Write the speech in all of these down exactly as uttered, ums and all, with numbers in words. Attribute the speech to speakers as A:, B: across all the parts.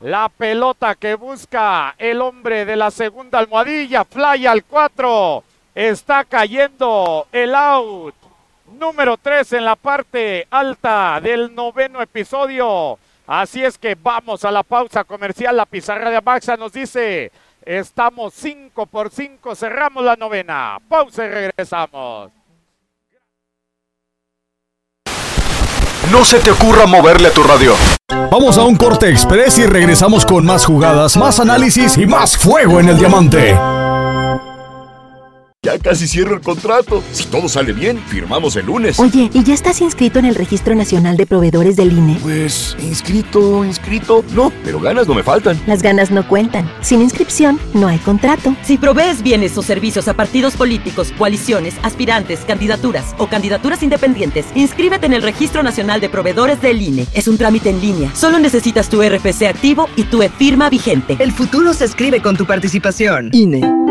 A: La pelota que busca el hombre de la segunda almohadilla, fly al cuatro, está cayendo el out. Número tres en la parte alta del noveno episodio. Así es que vamos a la pausa comercial. La pizarra de Amaxa nos dice, estamos cinco por cinco, cerramos la novena. Pausa y regresamos.
B: No se te ocurra moverle a tu radio. Vamos a un corte express y regresamos con más jugadas, más análisis y más fuego en el diamante.
C: Ya casi cierro el contrato. Si todo sale bien, firmamos el lunes.
D: Oye, ¿y ya estás inscrito en el Registro Nacional de Proveedores del I N E?
C: Pues, inscrito, inscrito, no, pero ganas no me faltan.
D: Las ganas no cuentan. Sin inscripción, no hay contrato.
E: Si provees bienes o servicios a partidos políticos, coaliciones, aspirantes, candidaturas o candidaturas independientes, inscríbete en el Registro Nacional de Proveedores del I N E. Es un trámite en línea. Solo necesitas tu R F C activo y tu e-firma vigente.
F: El futuro se escribe con tu participación.
D: I N E.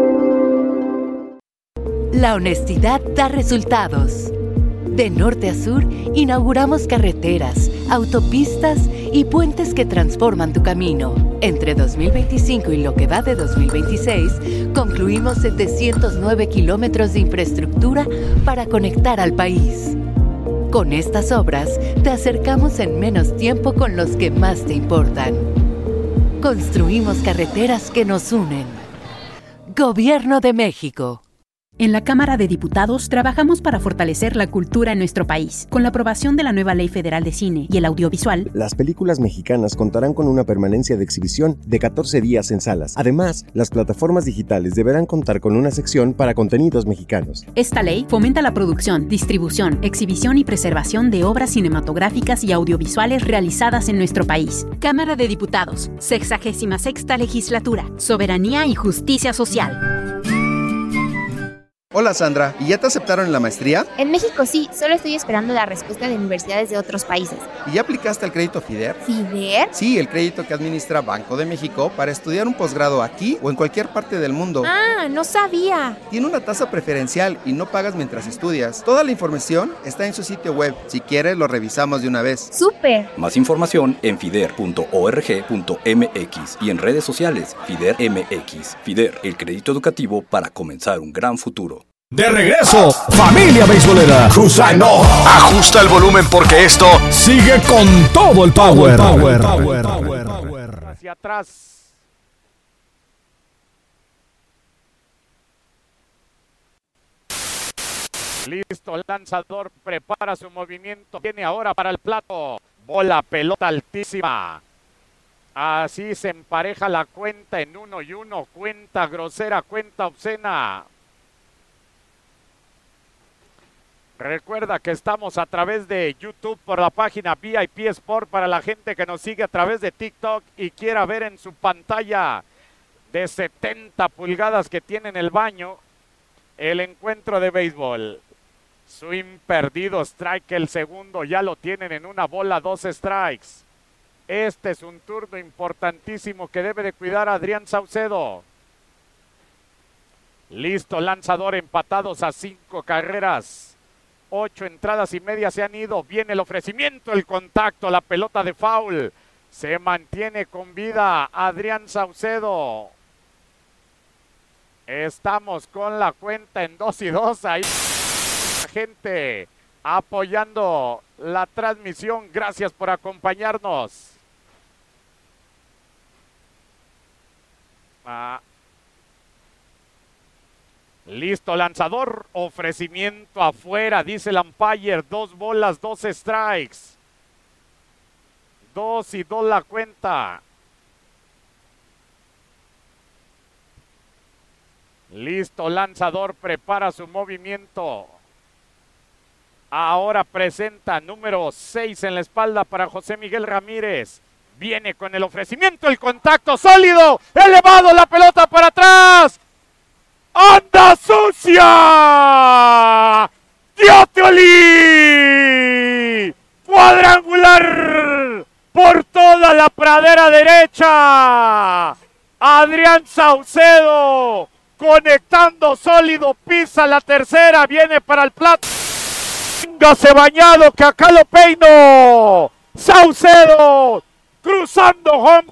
G: La honestidad da resultados. De norte a sur, inauguramos carreteras, autopistas y puentes que transforman tu camino. Entre dos mil veinticinco y lo que va de dos mil veintiséis, concluimos setecientos nueve kilómetros de infraestructura para conectar al país. Con estas obras, te acercamos en menos tiempo con los que más te importan. Construimos carreteras que nos unen. Gobierno de México.
H: En la Cámara de Diputados trabajamos para fortalecer la cultura en nuestro país. Con la aprobación de la nueva Ley Federal de Cine y el Audiovisual,
I: las películas mexicanas contarán con una permanencia de exhibición de catorce días en salas. Además, las plataformas digitales deberán contar con una sección para contenidos mexicanos.
H: Esta ley fomenta la producción, distribución, exhibición y preservación de obras cinematográficas y audiovisuales realizadas en nuestro país. Cámara de Diputados, sexagésima sexta Legislatura, Soberanía y Justicia Social.
J: Hola Sandra, ¿y ya te aceptaron en la maestría?
K: En México sí, solo estoy esperando la respuesta de universidades de otros países.
J: ¿Y ya aplicaste al crédito FIDER?
K: ¿FIDER?
J: Sí, el crédito que administra Banco de México para estudiar un posgrado aquí o en cualquier parte del mundo.
K: Ah, no sabía.
J: Tiene una tasa preferencial y no pagas mientras estudias. Toda la información está en su sitio web. Si quieres, lo revisamos de una vez.
K: ¡Súper!
L: Más información en fider punto org punto m x y en redes sociales FIDER M X. FIDER, el crédito educativo para comenzar un gran futuro.
B: De regreso, familia beisbolera. Ajusta el volumen porque esto sigue con todo el power. Power, power, power,
A: power. Hacia atrás. Listo, el lanzador prepara su movimiento. Viene ahora para el plato. Bola, pelota altísima. Así se empareja la cuenta en uno y uno. Cuenta grosera, cuenta obscena. Recuerda que estamos a través de YouTube por la página V I P Sport para la gente que nos sigue a través de TikTok y quiera ver en su pantalla de setenta pulgadas que tiene en el baño el encuentro de béisbol. Swing perdido, strike el segundo, ya lo tienen en una bola, dos strikes. Este es un turno importantísimo que debe de cuidar a Adrián Saucedo. Listo, lanzador, empatados a cinco carreras. Ocho entradas y media se han ido. Viene el ofrecimiento, el contacto, la pelota de foul. Se mantiene con vida Adrián Saucedo. Estamos con la cuenta en dos y dos. Ahí la gente apoyando la transmisión. Gracias por acompañarnos. Ah. Listo, lanzador, ofrecimiento afuera, dice el umpire, dos bolas, dos strikes. Dos y dos la cuenta. Listo, lanzador, prepara su movimiento. Ahora presenta número seis en la espalda para José Miguel Ramírez. Viene con el ofrecimiento, el contacto sólido, elevado, la pelota para atrás. ¡Anda sucia! ¡Diotoli! ¡Cuadrangular! Por toda la pradera derecha. Adrián Saucedo conectando sólido, pisa la tercera, viene para el plato. Véngase bañado que acá lo peino. Saucedo cruzando home